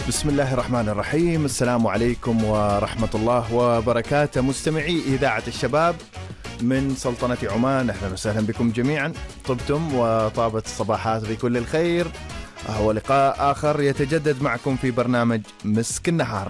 بسم الله الرحمن الرحيم. السلام عليكم ورحمة الله وبركاته، مستمعي إذاعة الشباب من سلطنة عمان، أهلا وسهلا بكم جميعا. طبتم وطابت الصباحات بكل الخير. هو لقاء آخر يتجدد معكم في برنامج مسك النهار.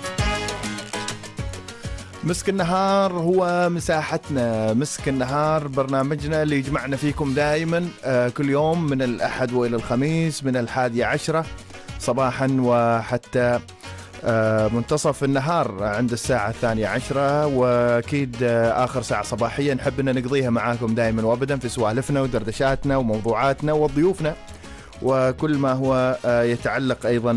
مسك النهار هو مساحتنا، مسك النهار برنامجنا اللي يجمعنا فيكم دائما كل يوم من الأحد وإلى الخميس من 11 صباحا وحتى منتصف النهار عند الساعة 12، وأكيد آخر ساعة صباحية نحب أن نقضيها معاكم دائما وأبدا في سوالفنا ودردشاتنا وموضوعاتنا وضيوفنا وكل ما هو يتعلق أيضا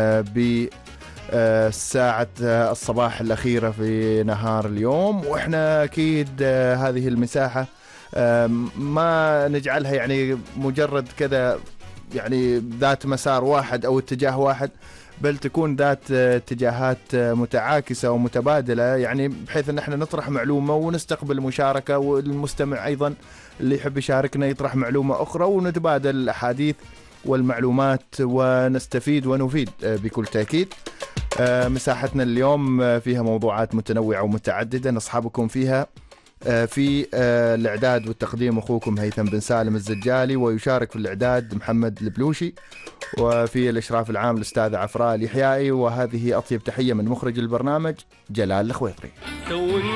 بساعة الصباح الأخيرة في نهار اليوم. وإحنا أكيد هذه المساحة ما نجعلها يعني مجرد كذا يعني ذات مسار واحد أو اتجاه واحد، بل تكون ذات اتجاهات متعاكسة ومتبادلة، يعني بحيث أن احنا نطرح معلومة ونستقبل مشاركة، والمستمع أيضا اللي يحب يشاركنا يطرح معلومة أخرى، ونتبادل الأحاديث والمعلومات ونستفيد ونفيد بكل تأكيد. مساحتنا اليوم فيها موضوعات متنوعة ومتعددة نصحبكم فيها. في الإعداد والتقديم أخوكم هيثم بن سالم الزجالي، ويشارك في الإعداد محمد البلوشي، وفي الإشراف العام الأستاذ عفراء اليحيائي. وهذه أطيب تحية من مخرج البرنامج جلال الخويطري.